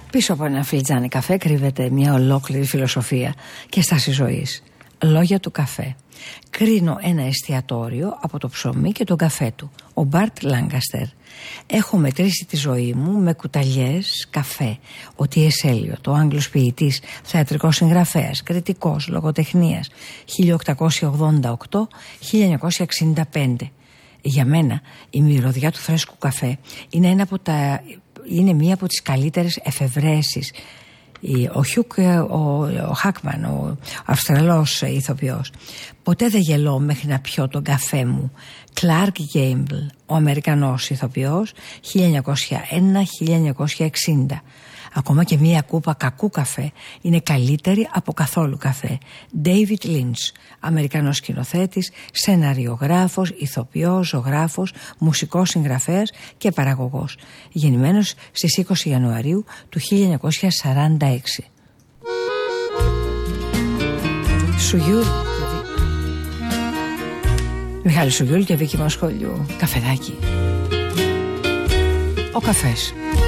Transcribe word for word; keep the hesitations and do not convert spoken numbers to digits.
Πίσω από ένα φλιτζάνι καφέ κρύβεται μια ολόκληρη φιλοσοφία και στάση ζωής. Λόγια του καφέ. Κρίνω ένα εστιατόριο από το ψωμί και τον καφέ του. Ο Μπαρτ Λάγκαστερ. Έχω μετρήσει τη ζωή μου με κουταλιές καφέ. Ο Τι Ες Έλιοτ, ο Άγγλος ποιητής, θεατρικός συγγραφέας, κριτικός, λογοτεχνίας, χίλια οκτακόσια ογδόντα οκτώ με χίλια εννιακόσια εξήντα πέντε. Για μένα η μυρωδιά του φρέσκου καφέ είναι, ένα από τα, είναι μία από τις καλύτερες εφευρέσεις. Ο Χιούκ, ο, ο Χάκμαν, ο Αυστραλός ηθοποιός. Ποτέ δεν γελώ μέχρι να πιω τον καφέ μου. Κλάρκ Γκέιμπλ, ο Αμερικανός ηθοποιός, χίλια εννιακόσια ένα με χίλια εννιακόσια εξήντα. Ακόμα και μία κούπα κακού καφέ είναι καλύτερη από καθόλου καφέ. Ντέιβιτ Λίντς, Αμερικανός σκηνοθέτης, σεναριογράφος, ηθοποιός, ζωγράφος, μουσικός συγγραφέας και παραγωγός. Γεννημένος στις είκοσι Ιανουαρίου του χίλια εννιακόσια σαράντα έξι. Σουγιούλ. Μιχάλης Σουγιούλ και Βίκη Μοσχολιού. Καφεδάκι. Ο καφές.